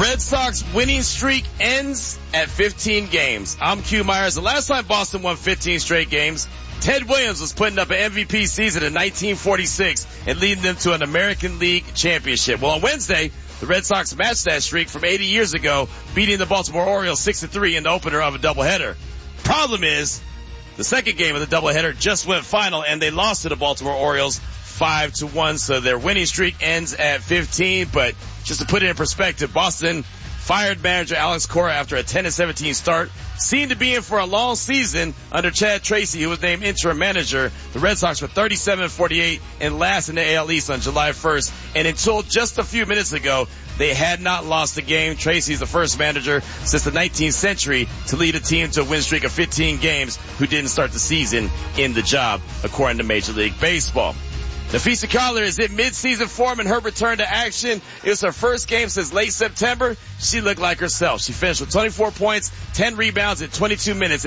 Red Sox winning streak ends at 15 games. I'm Q Myers. The last time Boston won 15 straight games, Ted Williams was putting up an MVP season in 1946 and leading them to an American League championship. Well, on Wednesday, the Red Sox matched that streak from 80 years ago, beating the Baltimore Orioles 6-3 in the opener of a doubleheader. Problem is, the second game of the doubleheader just went final, and they lost to the Baltimore Orioles 5-1, so their winning streak ends at 15. But just to put it in perspective, Boston fired manager Alex Cora after a 10-17 start, seemed to be in for a long season under Chad Tracy, who was named interim manager. The Red Sox were 37-48 and last in the AL East on July 1st, and until just a few minutes ago, they had not lost a game. Tracy is the first manager since the 19th century to lead a team to a win streak of 15 games who didn't start the season in the job, according to Major League Baseball. Napheesa Collier is in mid-season form in her return to action. It was her first game since late September. She looked like herself. She finished with 24 points, 10 rebounds in 22 minutes.